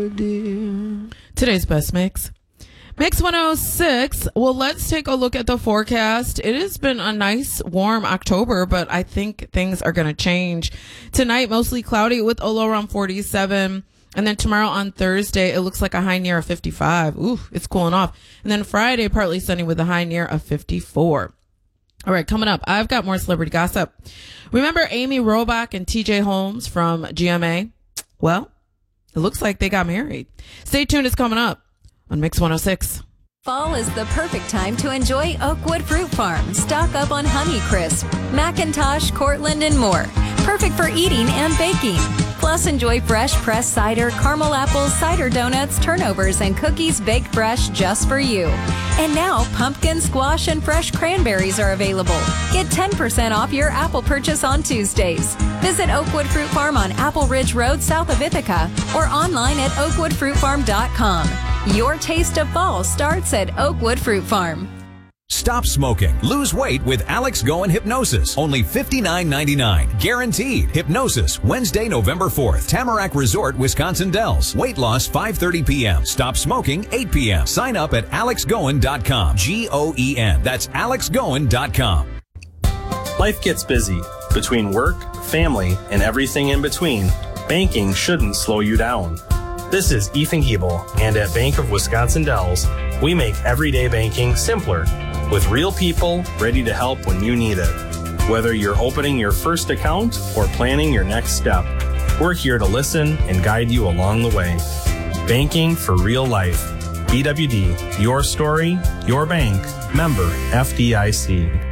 Today's best mix. Mix 106. Well, let's take a look at the forecast. It has been a nice, warm October, but I think things are going to change. Tonight, mostly cloudy with a low around 47. And then tomorrow on Thursday, it looks like a high near of 55. Ooh, it's cooling off. And then Friday, partly sunny with a high near of 54. All right, coming up, I've got more celebrity gossip. Remember Amy Robach and TJ Holmes from GMA? Well, it looks like they got married. Stay tuned, it's coming up on Mix 106. Fall is the perfect time to enjoy Oakwood Fruit Farm. Stock up on Honeycrisp, Macintosh, Cortland, and more. Perfect for eating and baking. Plus, enjoy fresh pressed cider, caramel apples, cider donuts, turnovers, and cookies baked fresh just for you. And now, pumpkin, squash, and fresh cranberries are available. Get 10% off your apple purchase on Tuesdays. Visit Oakwood Fruit Farm on Apple Ridge Road south of Ithaca or online at oakwoodfruitfarm.com. Your taste of fall starts at Oakwood Fruit Farm. Stop smoking. Lose weight with Alex Goen Hypnosis. Only $59.99. Guaranteed. Hypnosis, Wednesday, November 4th. Tamarack Resort, Wisconsin Dells. Weight loss, 5:30 p.m. Stop smoking, 8 p.m. Sign up at alexgoen.com. Goen. That's alexgoen.com. Life gets busy. Between work, family, and everything in between, banking shouldn't slow you down. This is Ethan Giebel, and at Bank of Wisconsin Dells, we make everyday banking simpler, with real people ready to help when you need it. Whether you're opening your first account or planning your next step, we're here to listen and guide you along the way. Banking for real life. BWD, your story, your bank, member FDIC.